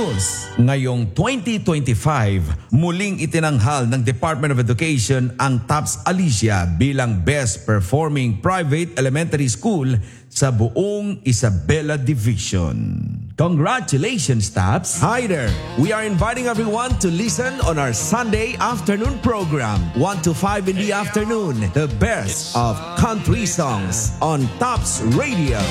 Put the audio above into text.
News. Ngayong 2025, muling itinanghal ng Department of Education ang TOPS Alicia bilang Best Performing Private Elementary School sa buong Isabela Division. Congratulations, TOPS! Hi there! We are inviting everyone to listen on our Sunday afternoon program, 1 to 5 in the afternoon, the best of country songs on TOPS Radio.